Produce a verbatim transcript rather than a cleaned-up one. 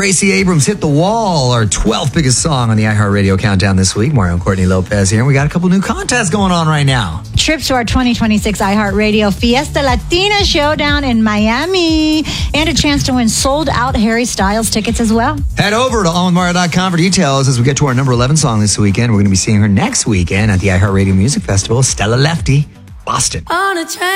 Gracie Abrams hit the wall, our twelfth biggest song on the iHeartRadio countdown this week. Mario and Courtney Lopez here, and we got a couple new contests going on right now. Trips to our twenty twenty-six iHeartRadio Fiesta Latina Showdown in Miami, and a chance to win sold-out Harry Styles tickets as well. Head over to on with mario dot com for details as we get to our number eleven song this weekend. We're going to be seeing her next weekend at the iHeartRadio Music Festival, Stella Lefty, Boston. On a train.